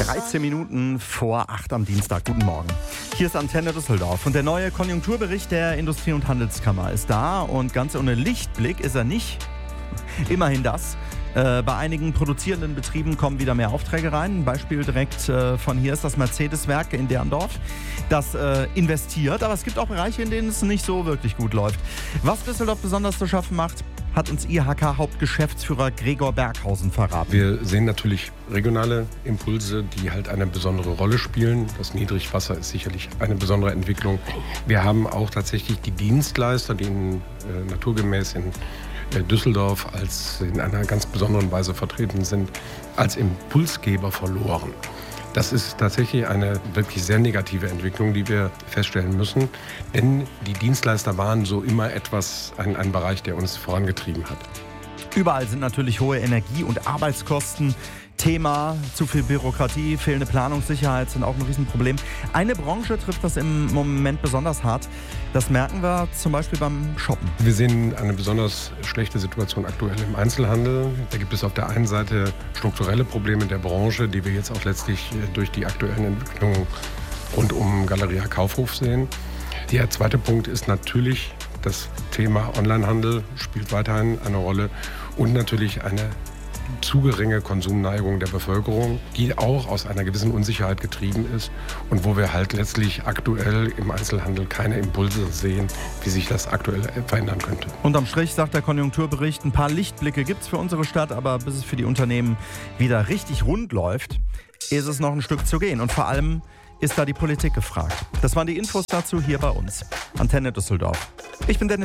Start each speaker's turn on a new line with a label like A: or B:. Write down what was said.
A: 13 Minuten vor 8 am Dienstag. Guten Morgen. Hier ist Antenne Düsseldorf und der neue Konjunkturbericht der Industrie- und Handelskammer ist da und ganz ohne Lichtblick ist er nicht. Immerhin das. Bei einigen produzierenden Betrieben kommen wieder mehr Aufträge rein. Ein Beispiel direkt von hier ist das Mercedes-Werk in Derndorf. Das investiert, aber es gibt auch Bereiche, in denen es nicht so wirklich gut läuft. Was Düsseldorf besonders zu schaffen macht, hat uns IHK-Hauptgeschäftsführer Gregor Berghausen verraten.
B: Wir sehen natürlich regionale Impulse, die halt eine besondere Rolle spielen. Das Niedrigwasser ist sicherlich eine besondere Entwicklung. Wir haben auch tatsächlich die Dienstleister, die naturgemäß in Düsseldorf als in einer ganz besonderen Weise vertreten sind, als Impulsgeber verloren. Das ist tatsächlich eine wirklich sehr negative Entwicklung, die wir feststellen müssen. Denn die Dienstleister waren so immer ein Bereich, der uns vorangetrieben hat.
A: Überall sind natürlich hohe Energie- und Arbeitskosten Thema. Zu viel Bürokratie, fehlende Planungssicherheit sind auch ein Riesenproblem. Eine Branche trifft das im Moment besonders hart. Das merken wir zum Beispiel beim Shoppen.
B: Wir sehen eine besonders schlechte Situation aktuell im Einzelhandel. Da gibt es auf der einen Seite strukturelle Probleme der Branche, die wir jetzt auch letztlich durch die aktuellen Entwicklungen rund um Galeria Kaufhof sehen. Der zweite Punkt ist natürlich das Thema Onlinehandel, spielt weiterhin eine Rolle und natürlich eine zu geringe Konsumneigung der Bevölkerung, die auch aus einer gewissen Unsicherheit getrieben ist und wo wir halt letztlich aktuell im Einzelhandel keine Impulse sehen, wie sich das aktuell verändern könnte.
A: Unterm Strich sagt der Konjunkturbericht, ein paar Lichtblicke gibt es für unsere Stadt, aber bis es für die Unternehmen wieder richtig rund läuft, ist es noch ein Stück zu gehen und vor allem ist da die Politik gefragt. Das waren die Infos dazu hier bei uns. Antenne Düsseldorf. Ich bin Dennis